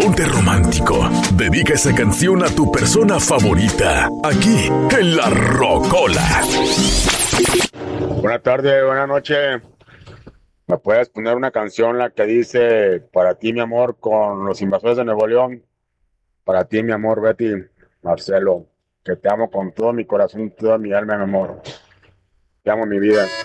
ponte romántico. Dedica esa canción a tu persona favorita. Aquí, en La Rocola. Buenas tardes, buenas noches. ¿Me puedes poner una canción la que dice Para ti, mi amor, con los Invasores de Nuevo León? Para ti, mi amor, Betty, Marcelo, que te amo con todo mi corazón y toda mi alma, mi amor. Te amo, mi vida.